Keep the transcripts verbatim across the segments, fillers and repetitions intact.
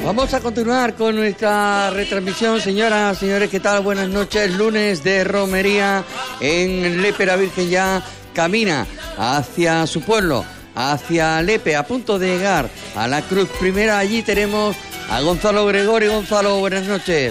Vamos a continuar con nuestra retransmisión, señoras, señores, ¿qué tal? Buenas noches, lunes de romería en Lepe. La Virgen ya camina hacia su pueblo, hacia Lepe, a punto de llegar a la Cruz Primera. Allí tenemos a Gonzalo Gregorio. Gonzalo, buenas noches.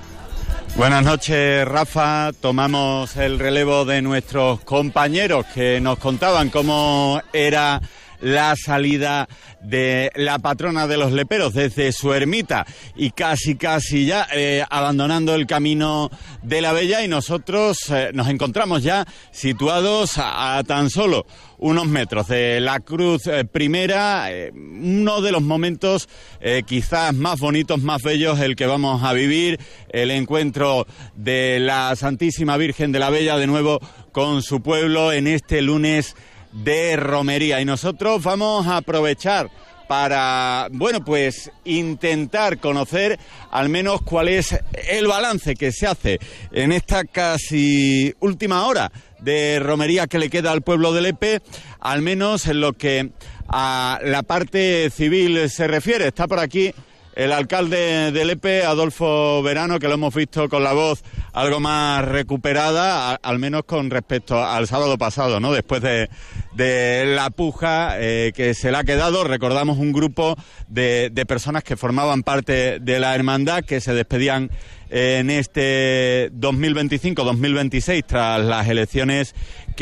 Buenas noches, Rafa. Tomamos el relevo de nuestros compañeros que nos contaban cómo era la salida de la patrona de los leperos desde su ermita y casi casi ya eh, abandonando el camino de la Bella, y nosotros eh, nos encontramos ya situados a, a tan solo unos metros de la Cruz eh, Primera, eh, uno de los momentos eh, quizás más bonitos, más bellos, el que vamos a vivir, el encuentro de la Santísima Virgen de la Bella de nuevo con su pueblo en este lunes de romería. Y nosotros vamos a aprovechar para, bueno, pues intentar conocer al menos cuál es el balance que se hace en esta casi última hora de romería que le queda al pueblo de Lepe, al menos en lo que a la parte civil se refiere. Está por aquí el alcalde de Lepe, Adolfo Verano, que lo hemos visto con la voz algo más recuperada, a, al menos con respecto al sábado pasado, ¿no? Después de, de la puja eh, que se le ha quedado. Recordamos un grupo de, de personas que formaban parte de la hermandad, que se despedían en este dos mil veinticinco dos mil veintiséis tras las elecciones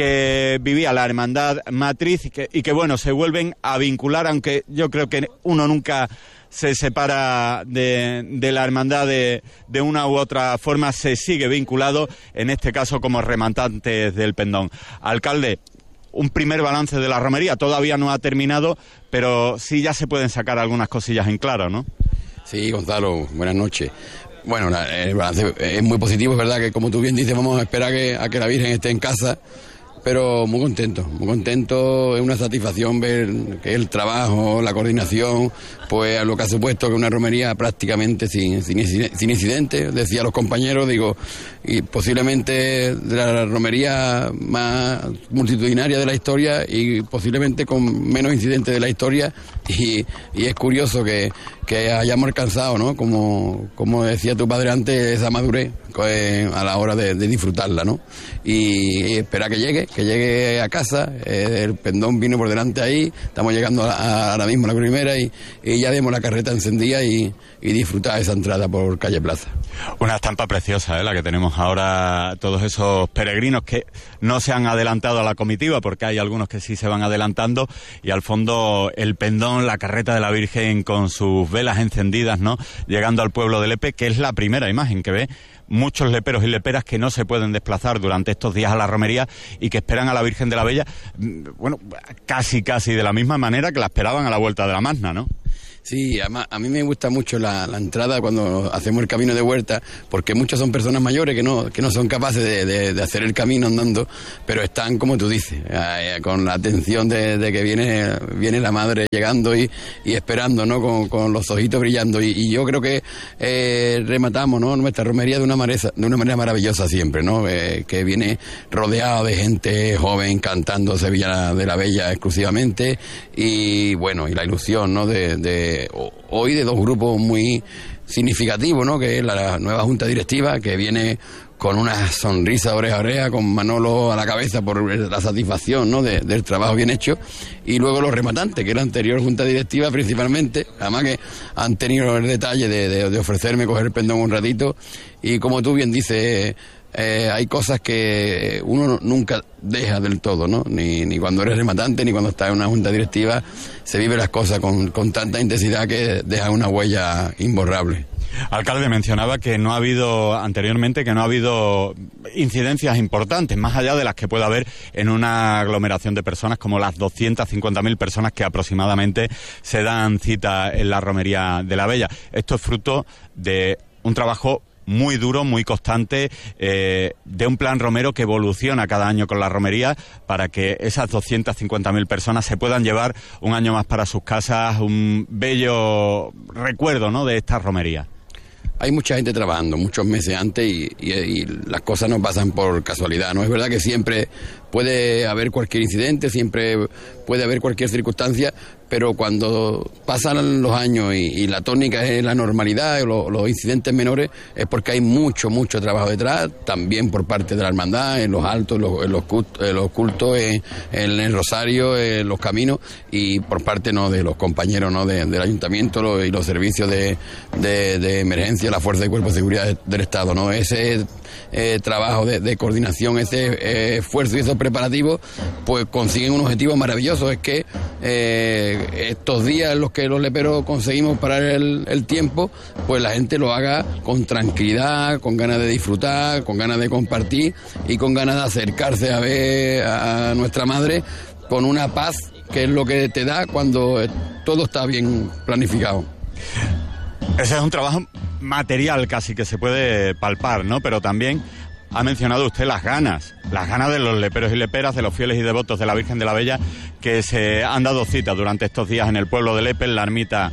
que vivía la hermandad matriz, y que, y que bueno, se vuelven a vincular, aunque yo creo que uno nunca se separa de, de la hermandad de, de una u otra forma, se sigue vinculado, en este caso como remantantes del pendón. Alcalde, un primer balance de la romería, todavía no ha terminado, pero sí ya se pueden sacar algunas cosillas en claro, ¿no? Sí, Gonzalo, buenas noches. Bueno, el balance es muy positivo, es verdad que, como tú bien dices, vamos a esperar que, a que la Virgen esté en casa, pero muy contento, muy contento. Es una satisfacción ver que el trabajo, la coordinación, pues a lo que ha supuesto que una romería prácticamente sin, sin, sin incidentes. Decía a los compañeros, digo, y posiblemente de la romería más multitudinaria de la historia y posiblemente con menos incidentes de la historia, y, y es curioso que, que hayamos alcanzado, ¿no? Como, como decía tu padre antes, esa madurez eh, a la hora de, de disfrutarla, ¿no? Y, y espera que llegue, que llegue a casa. Eh, el pendón vino por delante ahí, estamos llegando a, a, ahora mismo a la primera, y, y ya vemos la carreta encendida y, y disfrutar esa entrada por calle Plaza. Una estampa preciosa, ¿eh? La que tenemos ahora, todos esos peregrinos que no se han adelantado a la comitiva, porque hay algunos que sí se van adelantando, y al fondo el pendón, la carreta de la Virgen con sus velas encendidas, ¿no? Llegando al pueblo de Lepe, que es la primera imagen que ve muchos leperos y leperas que no se pueden desplazar durante estos días a la romería y que esperan a la Virgen de la Bella, bueno, casi casi de la misma manera que la esperaban a la vuelta de la Magna, ¿no? Sí, además, a mí me gusta mucho la, la entrada cuando hacemos el camino de huerta, porque muchas son personas mayores que no que no son capaces de, de, de hacer el camino andando, pero están, como tú dices, eh, con la atención de, de que viene viene la madre llegando y, y esperando, ¿no? Con, con los ojitos brillando, y, y yo creo que eh, rematamos, ¿no? Nuestra romería de una manera, de una manera maravillosa siempre, ¿no? Eh, que viene rodeado de gente joven cantando Sevilla de la Bella exclusivamente, y bueno, y la ilusión, ¿no? de, de hoy de dos grupos muy significativos, ¿no? Que es la nueva Junta Directiva, que viene con una sonrisa oreja a oreja, con Manolo a la cabeza por la satisfacción, ¿no? de, del trabajo bien hecho, y luego los rematantes, que es la anterior Junta Directiva principalmente, además que han tenido el detalle de, de, de ofrecerme coger el pendón un ratito, y como tú bien dices, Eh, hay cosas que uno nunca deja del todo, ¿no? Ni, ni cuando eres rematante, ni cuando estás en una junta directiva, se viven las cosas con, con tanta intensidad que dejan una huella imborrable. Alcalde, mencionaba que no ha habido, anteriormente, que no ha habido incidencias importantes, más allá de las que pueda haber en una aglomeración de personas como las doscientas cincuenta mil personas que aproximadamente se dan cita en la romería de la Bella. Esto es fruto de un trabajo muy duro, muy constante, eh, de un plan romero que evoluciona cada año con la romería para que esas doscientas cincuenta mil personas se puedan llevar un año más para sus casas, un bello recuerdo, ¿no?, de esta romería. Hay mucha gente trabajando muchos meses antes y, y, y las cosas no pasan por casualidad, ¿no? Es verdad que siempre puede haber cualquier incidente, siempre puede haber cualquier circunstancia, pero cuando pasan los años y, y la tónica es la normalidad, lo, los incidentes menores, es porque hay mucho, mucho trabajo detrás, también por parte de la hermandad, en los altos, en los, en los cultos, en, los cultos en, en el rosario, en los caminos, y por parte no de los compañeros no de, del ayuntamiento lo, y los servicios de, de, de emergencia, la Fuerza de Cuerpo de Seguridad de, del Estado, ¿no? Ese eh, trabajo de, de coordinación, ese eh, esfuerzo y esos preparativos, pues consiguen un objetivo maravilloso, es que eh, estos días en los que los leperos conseguimos parar el, el tiempo, pues la gente lo haga con tranquilidad, con ganas de disfrutar, con ganas de compartir y con ganas de acercarse a ver a nuestra madre con una paz que es lo que te da cuando todo está bien planificado. Ese es un trabajo material casi que se puede palpar, ¿no? Pero también ha mencionado usted las ganas, las ganas de los leperos y leperas, de los fieles y devotos de la Virgen de la Bella, que se han dado cita durante estos días en el pueblo de Lepe, en la ermita,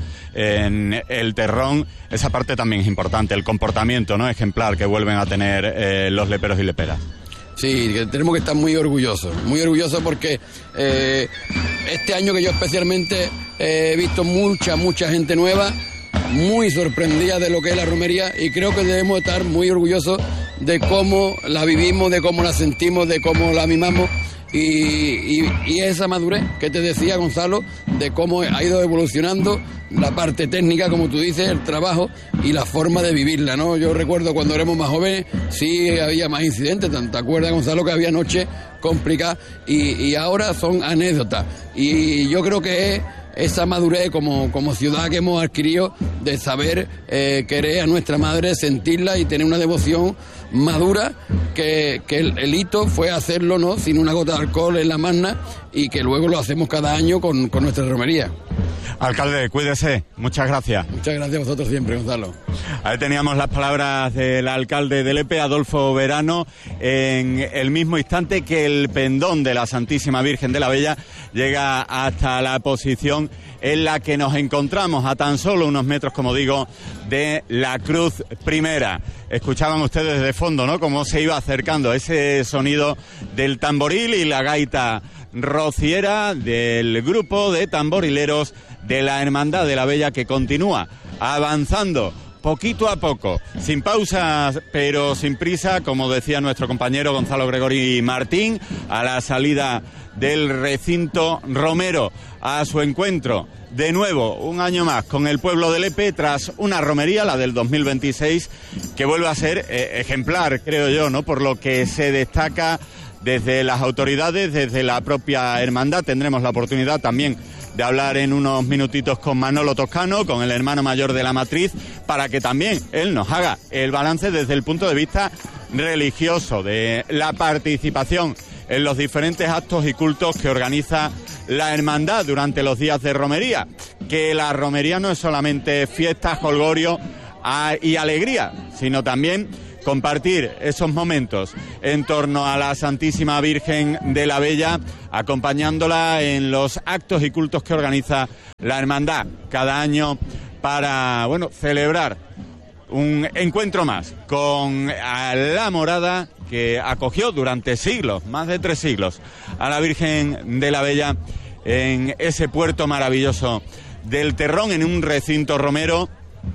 en el Terrón. Esa parte también es importante, el comportamiento, ¿no?, ejemplar que vuelven a tener eh, los leperos y leperas. Sí, que tenemos que estar muy orgullosos, muy orgullosos porque eh, este año que yo especialmente eh, he visto mucha, mucha gente nueva, muy sorprendida de lo que es la romería, y creo que debemos estar muy orgullosos de cómo la vivimos, de cómo la sentimos, de cómo la mimamos, y, y, y esa madurez que te decía, Gonzalo, de cómo ha ido evolucionando la parte técnica, como tú dices, el trabajo y la forma de vivirla, ¿no? Yo recuerdo cuando éramos más jóvenes, sí había más incidentes, ¿te acuerdas, Gonzalo, que había noches complicadas? Y, y ahora son anécdotas, y yo creo que es esa madurez como, como ciudad que hemos adquirido de saber eh, querer a nuestra madre, sentirla y tener una devoción madura, que, que el, el hito fue hacerlo, ¿no?, sin una gota de alcohol en la magna, y que luego lo hacemos cada año con, con nuestra romería. Alcalde, cuídese. Muchas gracias. Muchas gracias a vosotros siempre, Gonzalo. Ahí teníamos las palabras del alcalde de Lepe, Adolfo Verano, en el mismo instante que el pendón de la Santísima Virgen de la Bella llega hasta la posición en la que nos encontramos, a tan solo unos metros, como digo, de la cruz primera. Escuchaban ustedes de fondo, ¿no?, cómo se iba acercando ese sonido del tamboril y la gaita rociera del grupo de tamborileros de la Hermandad de la Bella, que continúa avanzando poquito a poco, sin pausas pero sin prisa, como decía nuestro compañero Gonzalo Gregori Martín, a la salida del recinto romero, a su encuentro de nuevo un año más con el pueblo de Lepe, tras una romería, la del dos mil veintiséis, que vuelve a ser eh, ejemplar, creo yo, ¿no?, por lo que se destaca desde las autoridades, desde la propia hermandad. Tendremos la oportunidad también de hablar en unos minutitos con Manolo Toscano, con el hermano mayor de la matriz, para que también él nos haga el balance desde el punto de vista religioso de la participación en los diferentes actos y cultos que organiza la hermandad durante los días de romería. Que la romería no es solamente fiesta, jolgorio y alegría, sino también compartir esos momentos en torno a la Santísima Virgen de la Bella, acompañándola en los actos y cultos que organiza la hermandad cada año para, bueno, celebrar un encuentro más con la morada que acogió durante siglos, más de tres siglos, a la Virgen de la Bella en ese puerto maravilloso del Terrón, en un recinto romero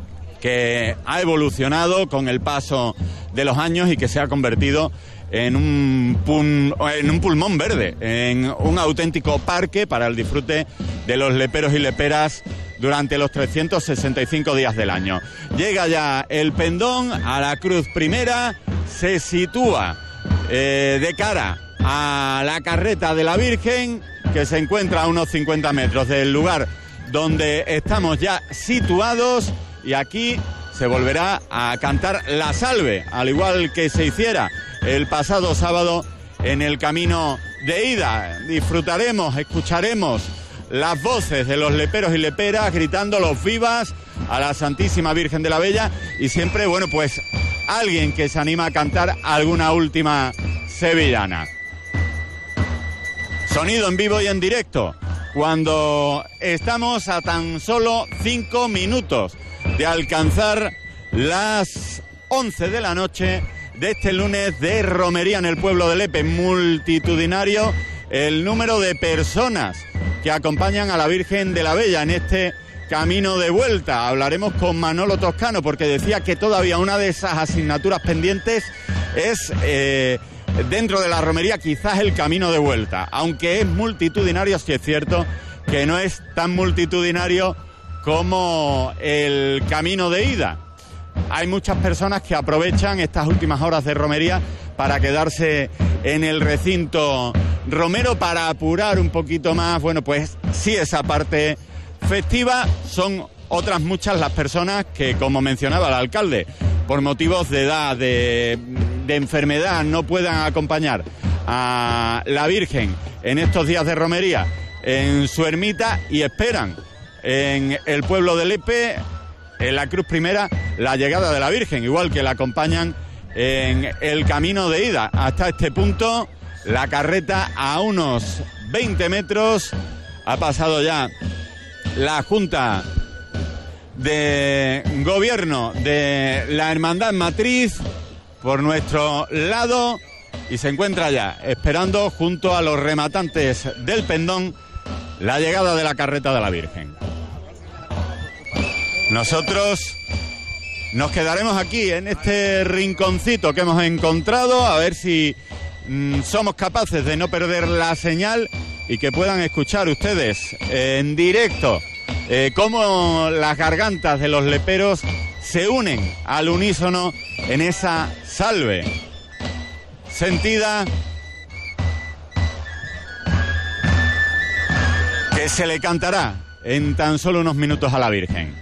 que ha evolucionado con el paso de los años y que se ha convertido en un, pun, en un pulmón verde, en un auténtico parque para el disfrute de los leperos y leperas durante los trescientos sesenta y cinco días del año. Llega ya el pendón a la cruz primera, se sitúa eh, de cara a la carreta de la Virgen, que se encuentra a unos cincuenta metros del lugar donde estamos ya situados, y aquí se volverá a cantar la salve, al igual que se hiciera el pasado sábado en el camino de ida. Disfrutaremos, escucharemos las voces de los leperos y leperas gritando los vivas a la Santísima Virgen de la Bella, y siempre, bueno, pues alguien que se anima a cantar alguna última sevillana. Sonido en vivo y en directo, cuando estamos a tan solo cinco minutos de alcanzar las once de la noche de este lunes de romería en el pueblo de Lepe. Multitudinario el número de personas que acompañan a la Virgen de la Bella en este camino de vuelta. Hablaremos con Manolo Toscano porque decía que todavía una de esas asignaturas pendientes es eh, dentro de la romería quizás el camino de vuelta, aunque es multitudinario, sí es cierto que no es tan multitudinario como el camino de ida. Hay muchas personas que aprovechan estas últimas horas de romería para quedarse en el recinto romero para apurar un poquito más, bueno, pues sí, esa parte festiva. Son otras muchas las personas que, como mencionaba el alcalde, por motivos de edad, de, de enfermedad, no puedan acompañar a la Virgen en estos días de romería en su ermita y esperan en el pueblo de Lepe, en la Cruz Primera, la llegada de la Virgen, igual que la acompañan en el camino de ida. Hasta este punto, la carreta a unos veinte metros. Ha pasado ya la Junta de Gobierno de la Hermandad Matriz por nuestro lado y se encuentra ya esperando junto a los rematantes del pendón la llegada de la carreta de la Virgen. Nosotros nos quedaremos aquí en este rinconcito que hemos encontrado, a ver si mmm, somos capaces de no perder la señal y que puedan escuchar ustedes eh, en directo eh, cómo las gargantas de los leperos se unen al unísono en esa salve sentida que se le cantará en tan solo unos minutos a la Virgen.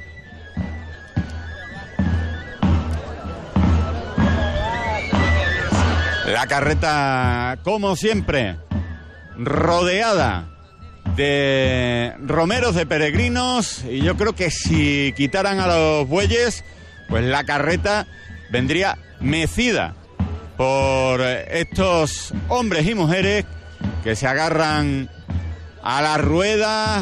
La carreta, como siempre, rodeada de romeros, de peregrinos, y yo creo que si quitaran a los bueyes, pues la carreta vendría mecida por estos hombres y mujeres que se agarran a la rueda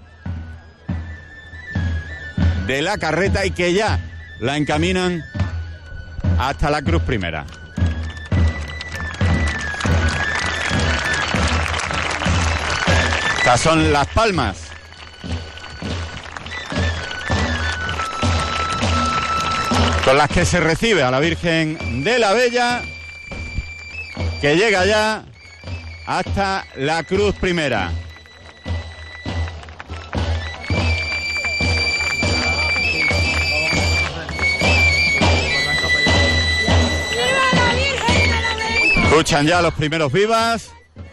de la carreta y que ya la encaminan hasta la Cruz Primera. Estas son las palmas con las que se recibe a la Virgen de la Bella, que llega ya hasta la Cruz Primera. Escuchan ya los primeros vivas.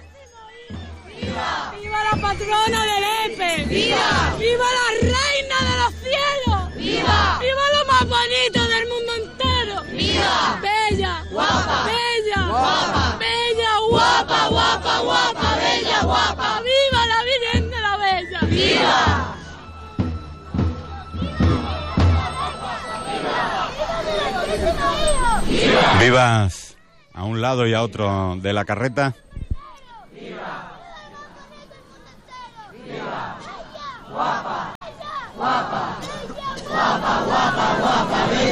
Patrona de Lepe. ¡Viva! ¡Viva la reina de los cielos! ¡Viva! ¡Viva lo más bonito del mundo entero! ¡Viva! Bella, guapa, bella, guapa, bella, guapa, guapa, guapa, bella, guapa. ¡Viva la Virgen de la Bella! ¡Viva! ¡Viva! Vivas a un lado y a otro de la carreta. Guapa, guapa, guapa, guapa, guapa, bella.